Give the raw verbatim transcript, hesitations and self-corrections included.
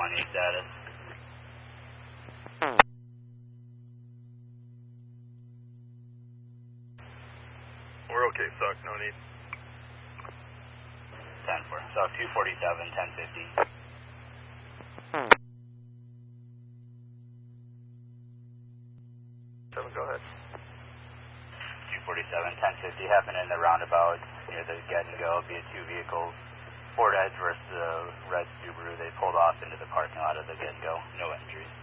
twenty status. We're okay, Sock, no need. ten four, so two forty-seven, ten fifty. Seven, go ahead. two forty-seven, ten fifty, happened in the roundabout near the get and go, be a two vehicles. Ford Edge versus the red Subaru, they pulled off into the parking lot of the get and go, no injuries.